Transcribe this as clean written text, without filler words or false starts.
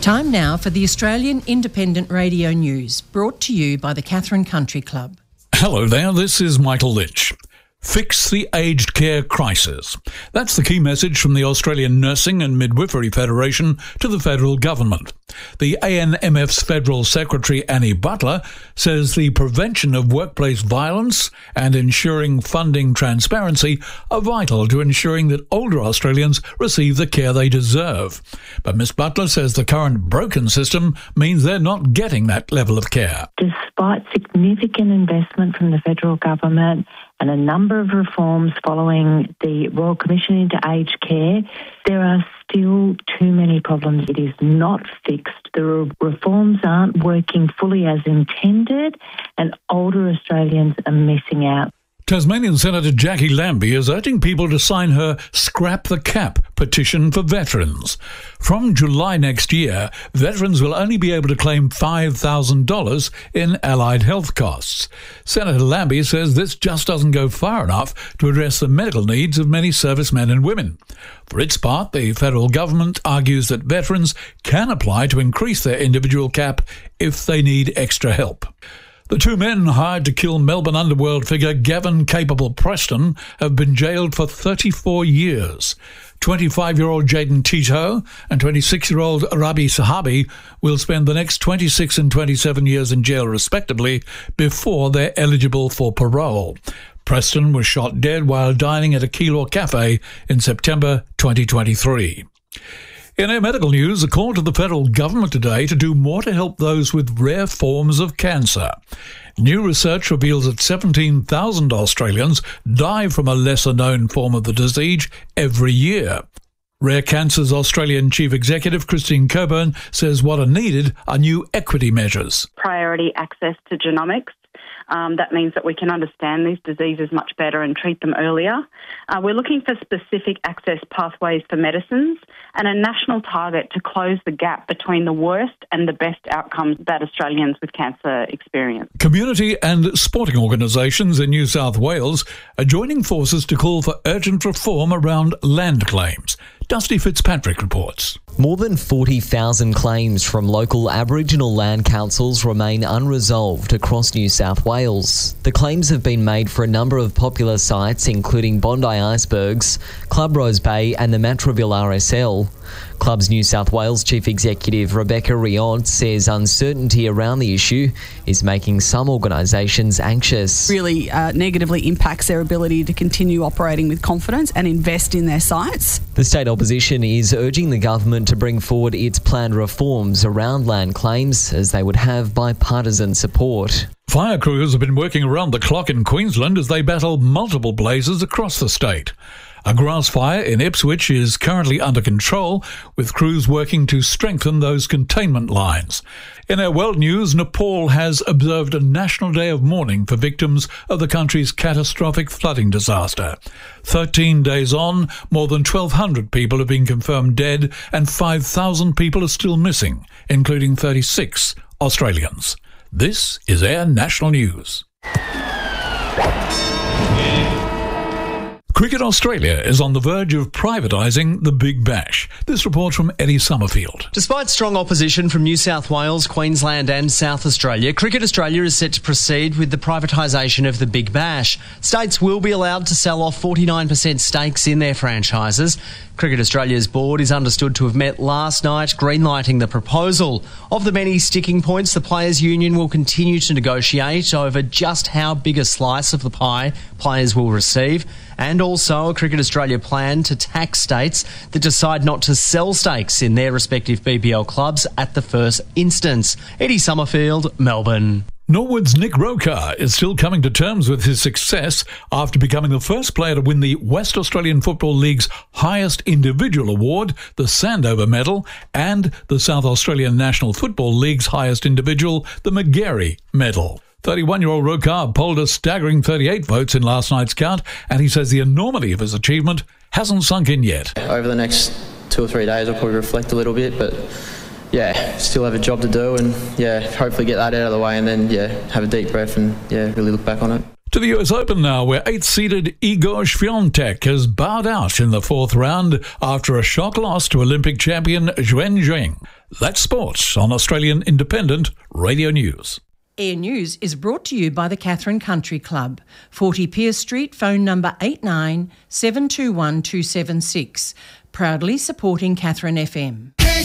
Time now for the Australian Independent Radio News, brought to you by the Katherine Country Club. Hello there, this is Michael Lynch. Fix the aged care crisis. That's the key message from the Australian Nursing and Midwifery Federation to the federal government. The ANMF's Federal Secretary Annie Butler says the prevention of workplace violence and ensuring funding transparency are vital to ensuring that older Australians receive the care they deserve. But Ms Butler says the current broken system means they're not getting that level of care. Despite significant investment from the federal government and a number of reforms following the Royal Commission into Aged Care, there are still too many problems. It is not fixed. The reforms aren't working fully as intended, and older Australians are missing out. Tasmanian Senator Jackie Lambie is urging people to sign her Scrap the Cap petition for veterans. From July next year, veterans will only be able to claim $5,000 in allied health costs. Senator Lambie says this just doesn't go far enough to address the medical needs of many servicemen and women. For its part, the federal government argues that veterans can apply to increase their individual cap if they need extra help. The two men hired to kill Melbourne underworld figure Gavin Capable Preston have been jailed for 34 years. 25-year-old Jaden Tito and 26-year-old Rabi Sahabi will spend the next 26 and 27 years in jail respectively before they're eligible for parole. Preston was shot dead while dining at a Keilor cafe in September 2023. In our medical news, a call to the federal government today to do more to help those with rare forms of cancer. New research reveals that 17,000 Australians die from a lesser-known form of the disease every year. Rare Cancer's Australian Chief Executive Christine Coburn says what are needed are new equity measures. Priority access to genomics. That means that we can understand these diseases much better and treat them earlier. We're looking for specific access pathways for medicines and a national target to close the gap between the worst and the best outcomes that Australians with cancer experience. Community and sporting organisations in New South Wales are joining forces to call for urgent reform around land claims. Dusty Fitzpatrick reports. More than 40,000 claims from local Aboriginal land councils remain unresolved across New South Wales. The claims have been made for a number of popular sites including Bondi Icebergs, Club Rose Bay and the Matraville RSL. Club's New South Wales Chief Executive Rebecca Riont says uncertainty around the issue is making some organisations anxious. Really negatively impacts their ability to continue operating with confidence and invest in their sites. The state opposition is urging the government to bring forward its planned reforms around land claims as they would have bipartisan support. Fire crews have been working around the clock in Queensland as they battle multiple blazes across the state. A grass fire in Ipswich is currently under control, with crews working to strengthen those containment lines. In our world news, Nepal has observed a national day of mourning for victims of the country's catastrophic flooding disaster. 13 days on, more than 1,200 people have been confirmed dead and 5,000 people are still missing, including 36 Australians. This is Air National News. Cricket Australia is on the verge of privatising the Big Bash. This report from Eddie Summerfield. Despite strong opposition from New South Wales, Queensland and South Australia, Cricket Australia is set to proceed with the privatisation of the Big Bash. States will be allowed to sell off 49% stakes in their franchises. Cricket Australia's board is understood to have met last night, greenlighting the proposal. Of the many sticking points, the Players' Union will continue to negotiate over just how big a slice of the pie players will receive, and also a Cricket Australia plan to tax states that decide not to sell stakes in their respective BBL clubs at the first instance. Eddie Summerfield, Melbourne. Norwood's Nick Rokar is still coming to terms with his success after becoming the first player to win the West Australian Football League's highest individual award, the Sandover Medal, and the South Australian National Football League's highest individual, the McGarry Medal. 31-year-old Rokar polled a staggering 38 votes in last night's count, and he says the enormity of his achievement hasn't sunk in yet. Over the next 2 or 3 days, I'll probably reflect a little bit, but still have a job to do and hopefully get that out of the way and then have a deep breath and really look back on it. To the US Open now, where 8-seeded Igor Swiatek has bowed out in the fourth round after a shock loss to Olympic champion Zheng Zheng. That's sports on Australian Independent Radio News. Air News is brought to you by the Catherine Country Club, 40 Pierce Street, phone number 89 721 276. Proudly supporting Catherine FM.